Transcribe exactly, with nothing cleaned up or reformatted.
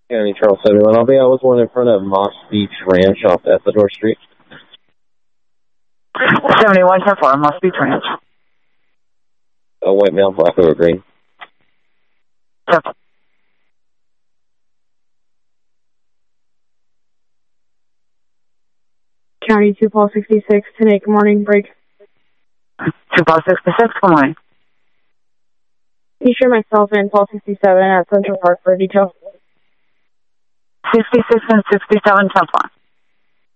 County Charles seventy-one. I'll be, I was one in front of Moss Beach Ranch off Ethodor Street. seventy-one, ten four, Moss Beach Ranch. Oh, white male, black over green. Yep. County two Paul sixty-six, ten eight, good morning, break. two Paul sixty-six, good morning. Can you share myself in Paul sixty-seven at Central Park for a detail? sixty-six and sixty-seven, ten four.